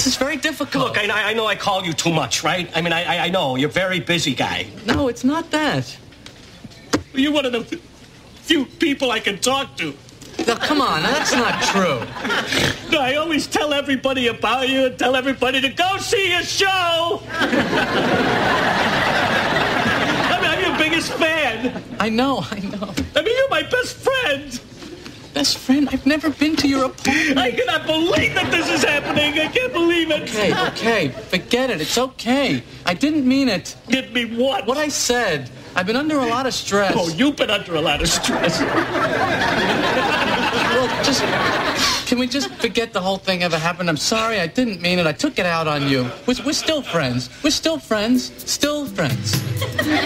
is very difficult. Look, I know I call you too much, right? I mean, I know. You're a very busy guy. No, it's not that. You're one of the few people I can talk to. No, come on, that's not true. No, I always tell everybody about you and tell everybody to go see your show. I'm your biggest fan. I know. I mean, you're my best friend. Best friend? I've never been to your apartment. I cannot believe that this is happening. I can't believe it. Okay. Forget it. It's okay. I didn't mean it. Didn't mean what? What I said. I've been under a lot of stress. Oh, you've been under a lot of stress. Well, can we just forget the whole thing ever happened? I'm sorry. I didn't mean it. I took it out on you. We're still friends. We're still friends. Still friends.